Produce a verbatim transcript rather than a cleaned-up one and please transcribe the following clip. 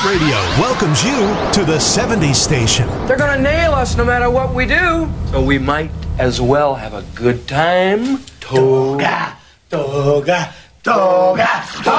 Radio welcomes you to the seventies station. They're gonna nail us no matter what we do. So we might as well have a good time. Toga, toga, toga, toga.